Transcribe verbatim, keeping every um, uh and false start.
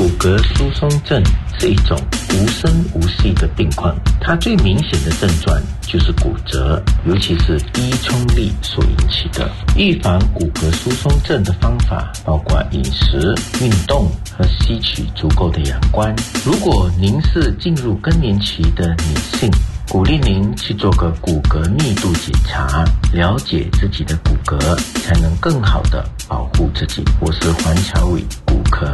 骼疏松症是一种无声无息的病况，它最明显的症状就是骨折，尤其是低冲力所引起的。预防骨骼疏松症的方法包括饮食、运动和吸取足够的阳光。如果您是进入更年期的女性，鼓励您去做个骨骼密度检查，了解自己的骨骼，才能更好的保护自己。我是黄乔伟，骨科。